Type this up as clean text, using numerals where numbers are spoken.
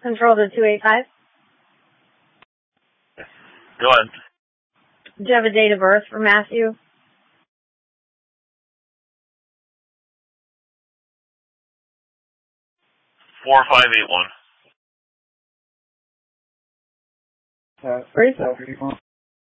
Control to 285. Go ahead. Do you have a date of birth for Matthew? Four 581. Where is that?